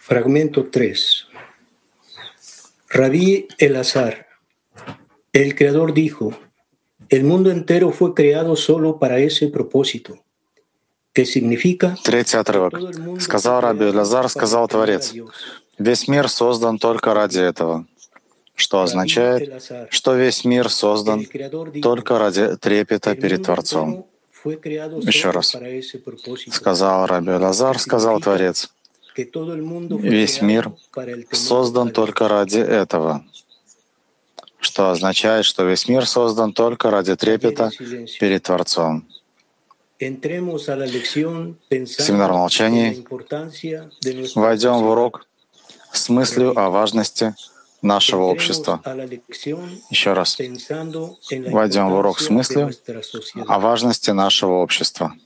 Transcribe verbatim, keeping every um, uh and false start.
Fragmento tres. Rabí Elazar, el Creador dijo, el mundo entero fue creado solo para ese propósito, que significa Третий отрывок. Сказал Раби Элазар, сказал Творец, весь мир создан только ради этого, что означает, что весь мир создан только ради трепета перед Творцом. Еще раз. Сказал Раби Элазар, сказал Творец, весь мир создан только ради этого, что означает, что весь мир создан только ради трепета перед Творцом. Семинар молчания. Войдем в урок с мыслью о важности нашего общества. Еще раз. Войдем в урок с мыслью о важности нашего общества.